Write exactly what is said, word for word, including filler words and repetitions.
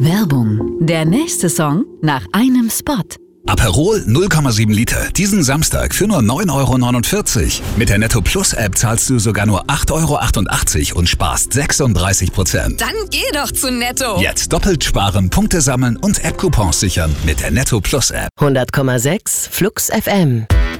Werbung. Der nächste Song nach einem Spot. Aperol null Komma sieben Liter. Diesen Samstag für nur neun Euro neunundvierzig. Mit der Netto Plus App zahlst du sogar nur acht Euro achtundachtzig und sparst sechsunddreißig Prozent. Dann geh doch zu Netto. Jetzt doppelt sparen, Punkte sammeln und App-Coupons sichern mit der Netto Plus App. hundert Komma sechs Flux F M.